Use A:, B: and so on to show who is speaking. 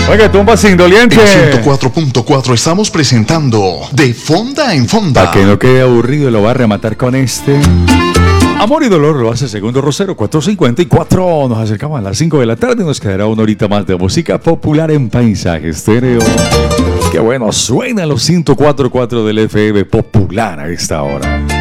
A: Oiga, tumba sin doliente.
B: En 104.4 estamos presentando De Fonda en Fonda.
A: Para que no quede aburrido, lo va a rematar con este. Amor y Dolor lo hace Segundo Rosero, 4:54. Nos acercamos a las 5 de la tarde. Nos quedará una horita más de música popular en Paisaje Estéreo. Qué bueno, suena los 104.4 del FM popular a esta hora.